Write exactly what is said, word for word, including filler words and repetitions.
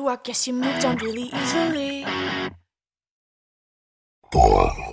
I guess you moved on really easily. Bye.